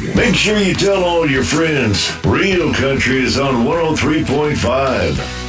Make sure you tell all your friends. Real Country is on 103.5.